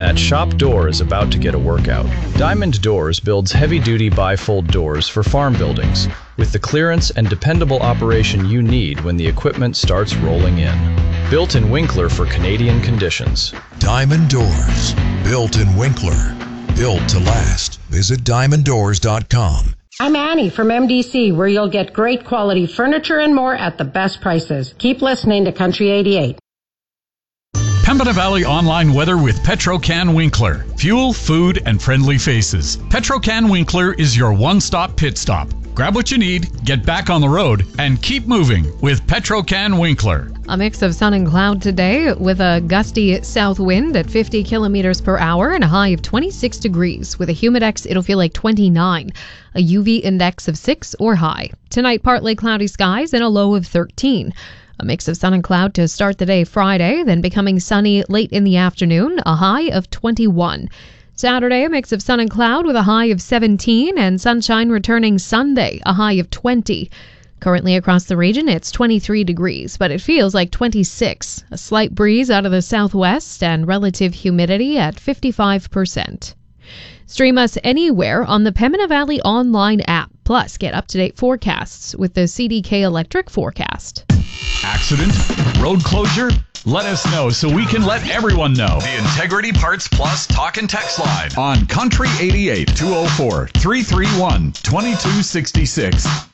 That shop door is about to get a workout. Diamond Doors builds heavy-duty bifold doors for farm buildings, with the clearance and dependable operation you need when the equipment starts rolling in. Built in Winkler for Canadian conditions. Diamond Doors, built in Winkler. Built to last. Visit diamonddoors.com. I'm Annie from MDC, where you'll get great quality furniture and more at the best prices. Keep listening to Country 88. Pembina Valley Online Weather with Petrocan Winkler. Fuel, food, and friendly faces. Petrocan Winkler is your one-stop pit stop. Grab what you need, get back on the road, and keep moving with Petrocan Winkler. A mix of sun and cloud today with a gusty south wind at 50 kilometers per hour and a high of 26 degrees. With a humidex, it'll feel like 29. A UV index of 6 or high. Tonight, partly cloudy skies and a low of 13. A mix of sun and cloud to start the day Friday, then becoming sunny late in the afternoon, a high of 21. Saturday, a mix of sun and cloud with a high of 17, and sunshine returning Sunday, a high of 20. Currently across the region, it's 23 degrees, but it feels like 26. A slight breeze out of the southwest and relative humidity at 55%. Stream us anywhere on the Pembina Valley Online app. Plus, get up-to-date forecasts with the CDK Electric Forecast. Accident? Road closure? Let us know so we can let everyone know. The Integrity Parts Plus talk and text line on Country 88 204 331 2266.